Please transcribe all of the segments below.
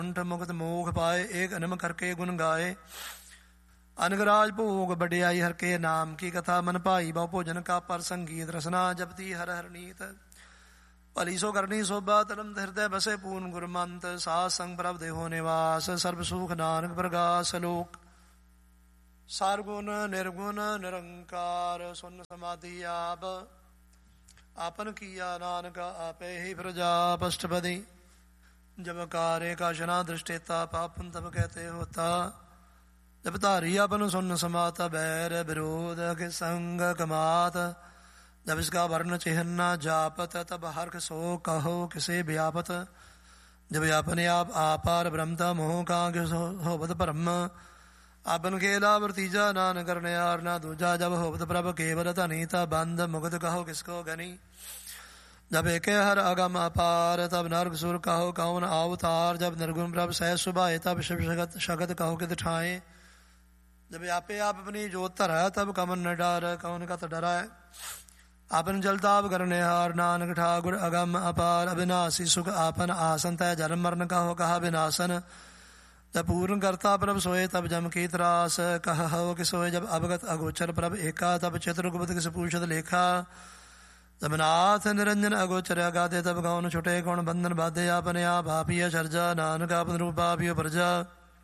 कुंठ मुक्त मोख पाए, एक अनम करके गुण गाए। अनगराज भोग बड़ियाई हर के नाम की कथा, मन भाई बहु भोजन का पर संगीत रसना, जपती हर हर नीत। भली सो करनी शोभा तरम हृदय बसे पूर्ण गुरमंत, सास संग प्रभ देहो निवास, सर्व सुख नानक प्रगास लोक। सारगुण निर्गुण निरंकार, सुन समाधि आप आपन किया नानक आपे ही प्रजापष्टपदी। जब कार्य का शना दृष्टेता, पापन तब कहते होता। जब धारी अपन सुन समाता, बैर विरोध के संग कमात। जब इसका वर्ण चिन्ह जापत, तब हर्ष सो कहो किसे व्यापत। जब अपने आप आपार ब्रह्मता, मोह का होवत ब्रह्म। आपन खेला वर्तीजा, नान करने यार ना दूजा। जब होवत प्रभ केवल धनीता, बंद मुगत कहो किसको गनी। जब एक हर अगम अपार, तब नर्ग सुर कहो कौन अवतार। जब निर्गुण प्रभ सह सुभाए, तब शिव शगत शगत कहो कित ठाए। जब आपे आप अपनी जोत धरा, तब कमन न डार कौन कत डरा। आपन जलताप करने हार, नानक ठाकुर अगम अपार। अविनाशी सुख आपन आसन, तय जन्म मरण कहो कहा विनाशन। जब पूर्ण करता प्रभ सोए, तब जम की त्रास कह हो कि सोए। जब अवगत अगोचर प्रभ एका, तब चित्रगुप्त किस पूछत लेखा। जब नाथ निरंजन अगोचर अगाधे, तब कौन छुटे कौन बंधन बाधे। आपने आप आपी चर्जा, नानक आपन रूप आपी प्रजा।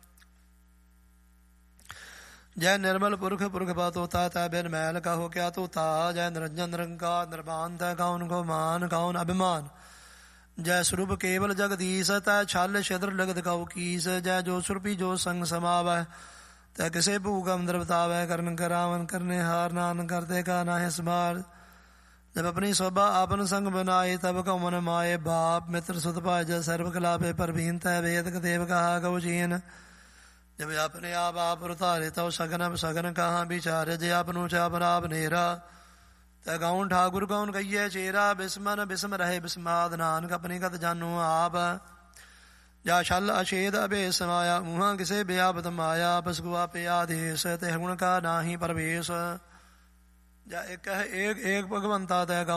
जय निर्मल पुरख पुरख पातोता, तय बिन मैल कहो क्या तोता। जय निरंजन निरंकार निर्वाण, तय कौन को मान कौन अभिमान। जय स्वरूप केवल जगदीश, तय छल छिद्र लगत कहो कीस। जय जो सुरपी जो संग समावै, तय किसे भूगम द्रवतावै। करण करावन करने हार, नान करते का नाहि समार। जब अपनी शोभा आपन संग बनाए, तब कौन माए। बाप मित्र सुत भाज, सर्व कलापे परवीन। तय वेद देव कहा गौ चीन। जब अपने आप उतारे, तब सगन सगन कहाँ विचारे। जय आपनु चापन आप नेरा, तय गौन ठाकुर कौन कहिए चेरा। बिस्मन बिस्म रहे बिस्माद, नानक अपनी कत जानू आप। जा छल अछेद अबे समाया, मुहा किसे व्यापत माया। पसगुआ पे आदेश, तय गुण का नाही परवेश। जा एक एक भगवंता तय